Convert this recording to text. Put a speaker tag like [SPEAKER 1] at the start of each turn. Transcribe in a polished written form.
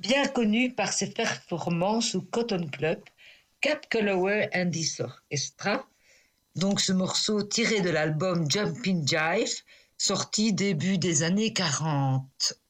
[SPEAKER 1] bien connu par ses performances au Cotton Club, Cab Calloway and his Orchestra. Donc ce morceau tiré de l'album Jumpin' Jive, sorti début des années 40.